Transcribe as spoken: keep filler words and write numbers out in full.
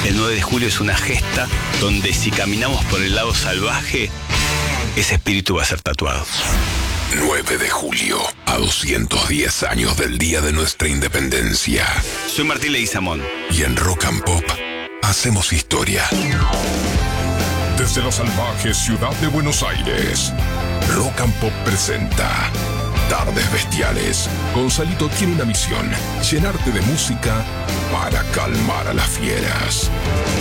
El nueve de julio es una gesta donde si caminamos por el lado salvaje, ese espíritu va a ser tatuado. nueve de julio, a doscientos diez años del día de nuestra independencia. Soy Martín Leguizamón. Y en Rock and Pop hacemos historia. Desde la salvaje ciudad de Buenos Aires, Rock and Pop presenta Tardes Bestiales. Gonzalito tiene una misión: llenarte de música para calmar a las fieras.